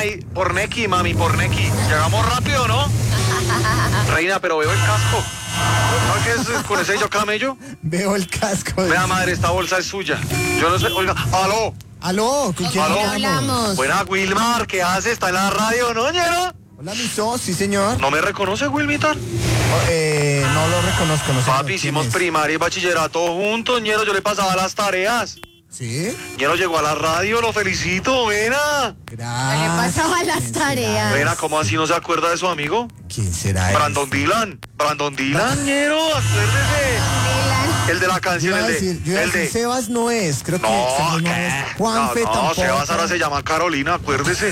ahí, por Neki, mami, por Neki. Llegamos rápido, ¿no? Reina, pero veo el casco. ¿No qué es con ese yo camello? Veo el casco. Vea, madre, esta bolsa es suya. Yo no sé, oiga, aló. Aló, ¿con quién Aló. hablamos? Buena, Wilmar, ¿qué hace? ¿Está en la radio, no, ñero? Hola, mi sí, señor. ¿No me reconoce, Wilmitar? No lo reconozco, no sé. Papi, hicimos primaria y bachillerato juntos, ñero, yo le pasaba las tareas. ¿Sí? Ñero llegó a la radio, lo felicito, vena. Gracias. Le pasaba las tareas. Vena, ¿cómo así no se acuerda de su amigo? ¿Quién será él? Brandon Dylan, ñero, acuérdese. El de la canción, el de... Sebas no es, creo que No, Sebas no ¿qué? es. Juanfe no, tampoco. Sebas ahora se llama Carolina, acuérdese.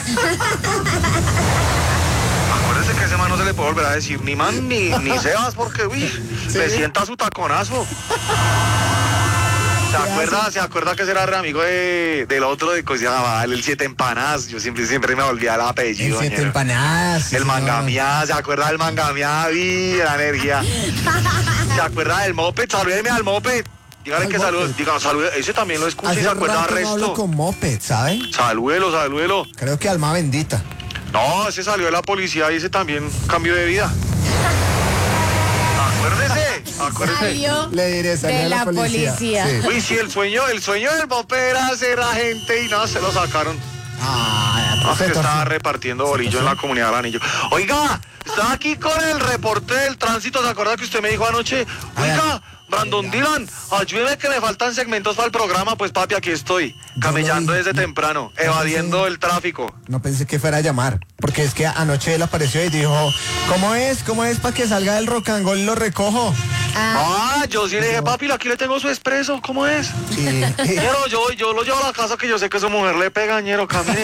Acuérdese que ese man no se le puede volver a decir ni man ni Sebas porque, uy, ¿Sí? le sienta su taconazo. ¿Se acuerda que era re amigo del otro de que se llamaba el Siete Empanadas? Yo siempre me olvidaba el apellido. El Siete ñero. Empanadas. sí, El señor. Mangamia, ¿se acuerda del Mangamia? La energía. ¿Se acuerda del moped? Salúdeme al moped. Dígale Al que moped. salude. Ese también lo escucha y Hace se acuerda del rato no hablo resto. con Moped, ¿sabe? Salúdelo. Creo que alma bendita. No, ese salió de la policía y ese también cambió de vida. Acuérdese. Salió Le diré, salió de la policía. Sí. Uy, sí, el sueño del moped era ser agente y no, se lo sacaron. Ah, Que estaba repartiendo bolillo en la comunidad del Anillo. Oiga, está aquí con el reporte del tránsito. ¿Se acuerda que usted me dijo anoche? Oiga, Brandon Dylan, ayúdeme que me faltan segmentos para el programa. Pues papi, aquí estoy, camellando desde temprano, evadiendo el tráfico. No pensé que fuera a llamar, porque es que anoche él apareció y dijo, ¿cómo es para que salga del rock and roll lo recojo? Yo sí le dije, papi, aquí le tengo su expreso, ¿cómo es? Ñero, yo lo llevo a la casa que yo sé que su mujer le pega, ñero, camine.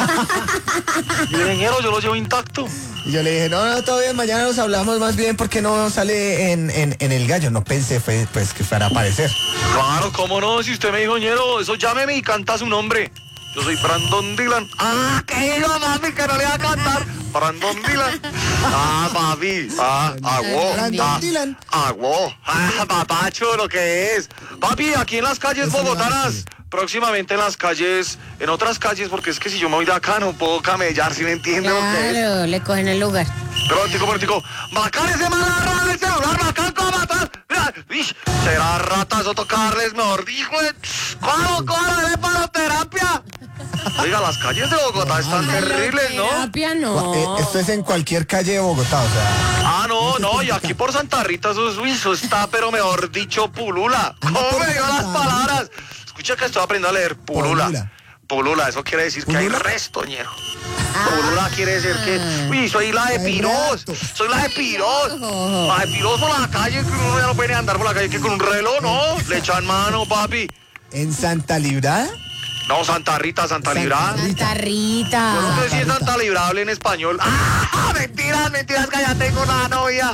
Y le dije, ñero, yo lo llevo intacto. Y yo le dije, no, todo bien, mañana nos hablamos más bien porque no sale en El Gallo. No pensé pues que fuera a aparecer. Claro, ¿cómo no? Si usted me dijo, ñero, eso llámeme y canta su nombre. Yo soy Brandon Dylan. ¿Qué digo, mami? Que no le va a cantar. Brandon Dylan. Papi. Aguó. Brandon Dylan. Aguó. Papacho, lo que es. Papi, aquí en las calles Eso bogotanas. sí. Próximamente en otras calles, porque es que si yo me voy de acá no puedo camellar, ¿sí me entiende lo que es? Claro, le cogen el lugar. Prontico. Bacán ese man agarra el celular, bacán, ¿cómo matar? Mira, será ratazo tocarles, mejor dijo. ¡Cómo, para terapia! Oiga, las calles de Bogotá están terribles, ¿no? Terapia no. Esto es en cualquier calle de Bogotá, o sea. No, y aquí por Santa Rita eso está, pero mejor dicho, pulula. ¿Cómo por me dio las Santa palabras? Escucha que estoy aprendiendo a leer, pulula, eso quiere decir que hay resto, ñero. Pulula quiere decir que, soy la de Piros, La de Piros por la calle, que uno ya no puede ni andar por la calle, que con un reloj, no, le echan mano, papi. ¿En Santa Librada? No, Santa Rita. Santa Rita. Yo no sé si es Santa Librable en español. Mentiras, que ya tengo una novia.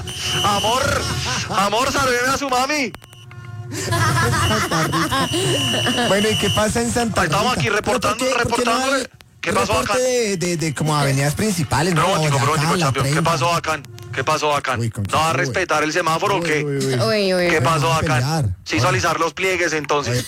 Amor, saludeme a su mami. Bueno, ¿y qué pasa en Santa Rita? Estamos aquí reportándole. ¿Qué pasó acá? De como avenidas principales, ¿no? Prontico, Boyacá, La champion. ¿Qué 30. pasó bacán? Uy, con ¿No va a qué, respetar el semáforo o qué? Uy. ¿Qué pasó vamos a bacán? pelear. Se hizo alisar los pliegues entonces.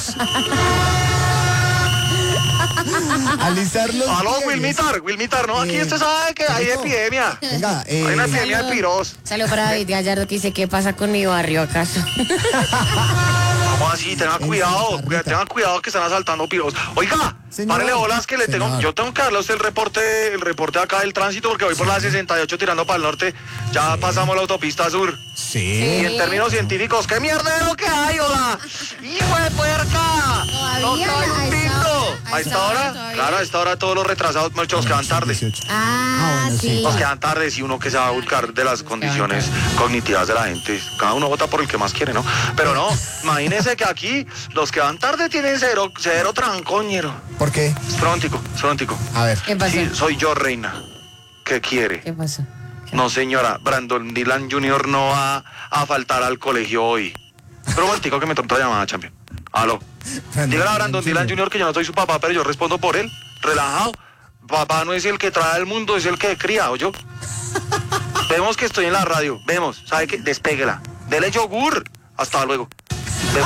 Alisar los Aló, pliegues. Wilmitar, no, aquí usted sabe que hay epidemia. Venga, Hay una epidemia de piros. Salió para David Gallardo que dice, ¿qué pasa con mi barrio acaso? ¿Cómo así? Tengan cuidado que están asaltando piros. Oiga, Señor. párele bolas que yo tengo que darle a usted el reporte acá del tránsito porque voy por la 68 tirando para el norte. Ya pasamos la autopista sur. Sí. Y en términos científicos, ¿qué mierdero que hay, hola? ¡Hijo de puerca! ¡No Todavía, cae un tinto! ¿A esta hora? todavía. Claro, a esta hora todos los retrasados, muchos que van tarde. 18. Bueno, sí. Los que van tarde, si uno que se va a buscar de las condiciones cognitivas de la gente. Cada uno vota por el que más quiere, ¿no? Pero no, imagínense que aquí los que van tarde tienen cero trancoñero. ¿Por qué? Prontico. A ver. ¿Qué pasó? Sí, soy yo, reina. ¿Qué quiere? ¿Qué pasó? No, señora, Brandon Dylan Jr. no va a faltar al colegio hoy. Pero un momentico que me tomó la llamada, champion. Aló. Dígale a Brandon Dylan Jr. que yo no soy su papá, pero yo respondo por él. Relajado. Papá no es el que trae al mundo, es el que cría, ¿o yo? Vemos que estoy en la radio. Vemos. ¿Sabe qué? Despéguela. Dele yogur. Hasta luego. Vemos.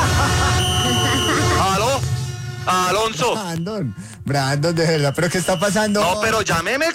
Aló. Alonso. Brandon, de verdad, ¿pero qué está pasando? No, pero llámeme